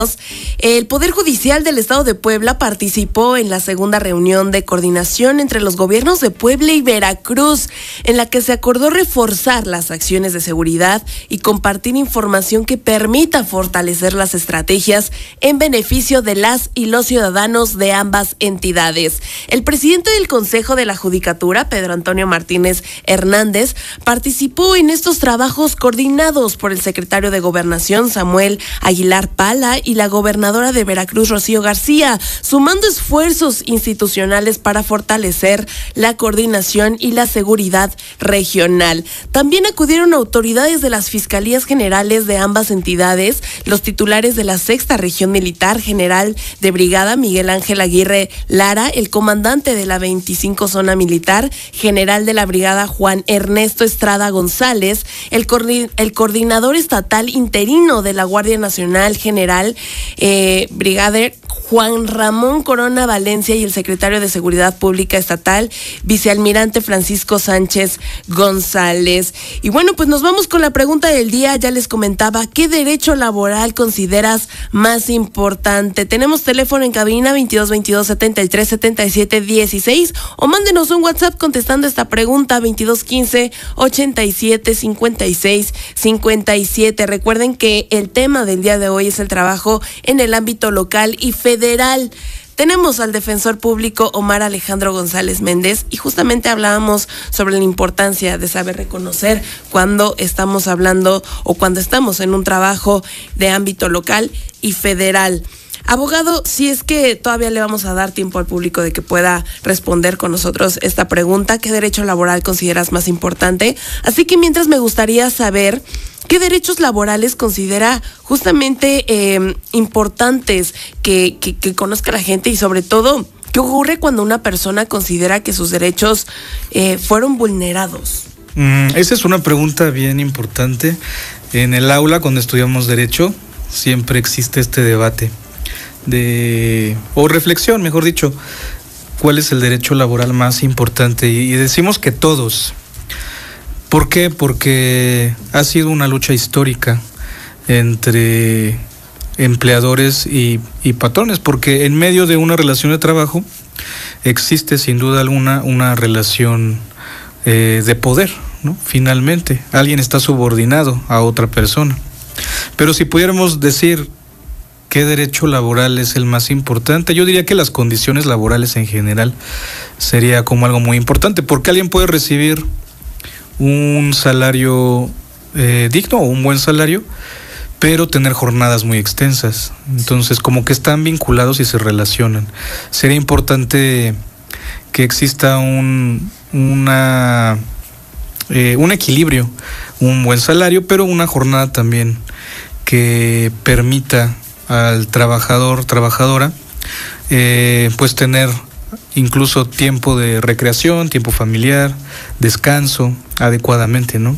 El Poder Judicial del Estado de Puebla participó en la segunda reunión de coordinación entre los gobiernos de Puebla y Veracruz, en la que se acordó reforzar las acciones de seguridad y compartir información que permita fortalecer las estrategias en beneficio de las y los ciudadanos de ambas entidades. El presidente del Consejo de la Judicatura, Pedro Antonio Martínez Hernández, participó en estos trabajos coordinados por el secretario de Gobernación, Samuel Aguilar Pala, y la gobernadora de Veracruz, Rocío García, sumando esfuerzos institucionales para fortalecer la coordinación y la seguridad regional. También acudieron autoridades de las fiscalías generales de ambas entidades, los titulares de la Sexta Región Militar, general de brigada Miguel Ángel Aguirre Lara, el comandante de la 25 Zona Militar, general de la brigada Juan Ernesto Estrada González, el coordinador estatal interino de la Guardia Nacional, general brigadier Juan Ramón Corona Valencia, y el secretario de Seguridad Pública Estatal, vicealmirante Francisco Sánchez González. Y bueno, pues nos vamos con la pregunta del día. Ya les comentaba, ¿qué derecho laboral consideras más importante? Tenemos teléfono en cabina 2222-737716, o mándenos un WhatsApp contestando esta pregunta 2215-875657. Recuerden que el tema del día de hoy es el trabajo en el ámbito local y federal. Tenemos al defensor público Omar Alejandro González Méndez, y justamente hablábamos sobre la importancia de saber reconocer cuando estamos hablando o cuando estamos en un trabajo de ámbito local y federal. Abogado, si es que todavía le vamos a dar tiempo al público de que pueda responder con nosotros esta pregunta, ¿qué derecho laboral consideras más importante? Así que mientras, me gustaría saber ¿qué derechos laborales considera justamente importantes que conozca la gente? Y sobre todo, ¿qué ocurre cuando una persona considera que sus derechos fueron vulnerados? Esa es una pregunta bien importante. En el aula, cuando estudiamos Derecho, siempre existe este debate o reflexión, mejor dicho, ¿cuál es el derecho laboral más importante? Y decimos que todos. ¿Por qué? Porque ha sido una lucha histórica entre empleadores y patrones, porque en medio de una relación de trabajo existe sin duda alguna una relación de poder, ¿no? Finalmente, alguien está subordinado a otra persona. Pero si pudiéramos decir ¿qué derecho laboral es el más importante? Yo diría que las condiciones laborales en general sería como algo muy importante, porque alguien puede recibir un salario digno o un buen salario, pero tener jornadas muy extensas. Entonces, como que están vinculados y se relacionan. Sería importante que exista un equilibrio, un buen salario, pero una jornada también que permita al trabajador, trabajadora, pues tener incluso tiempo de recreación, tiempo familiar, descanso adecuadamente, ¿no?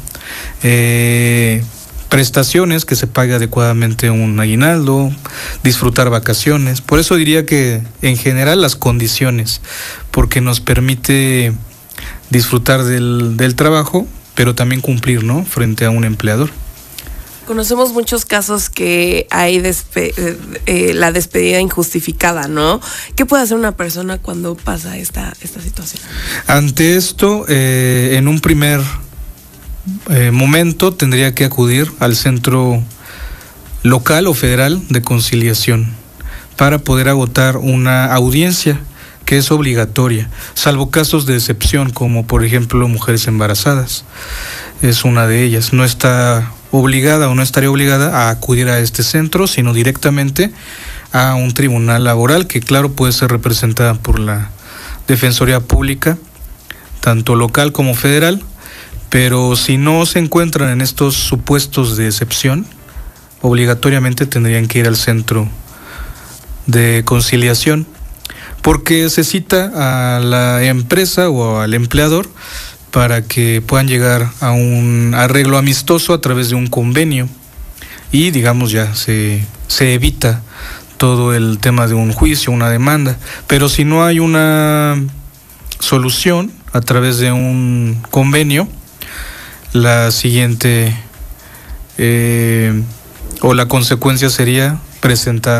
Prestaciones, que se pague adecuadamente un aguinaldo, disfrutar vacaciones. Por eso diría que en general las condiciones, porque nos permite disfrutar del trabajo, pero también cumplir, ¿no?, frente a un empleador. Conocemos muchos casos que hay la despedida injustificada, ¿no? ¿Qué puede hacer una persona cuando pasa esta situación? Ante esto, en un primer momento tendría que acudir al centro local o federal de conciliación para poder agotar una audiencia que es obligatoria, salvo casos de excepción, como por ejemplo mujeres embarazadas. Es una de ellas. No está obligada o no estaría obligada a acudir a este centro, sino directamente a un tribunal laboral, que claro puede ser representada por la Defensoría Pública, tanto local como federal. Pero si no se encuentran en estos supuestos de excepción, obligatoriamente tendrían que ir al centro de conciliación, porque se cita a la empresa o al empleador para que puedan llegar a un arreglo amistoso a través de un convenio, y digamos ya se evita todo el tema de un juicio, una demanda. Pero si no hay una solución a través de un convenio, la siguiente o la consecuencia sería presentar